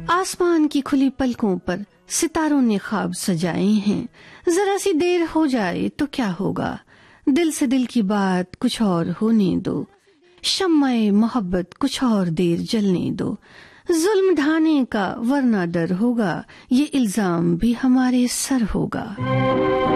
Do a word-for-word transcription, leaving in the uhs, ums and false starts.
आसमान की खुली पलकों पर सितारों ने ख्वाब सजाए हैं। जरा सी देर हो जाए तो क्या होगा, दिल से दिल की बात कुछ और होने दो। शम्मे मोहब्बत कुछ और देर जलने दो। जुल्म ढाने का वरना डर होगा, ये इल्जाम भी हमारे सर होगा।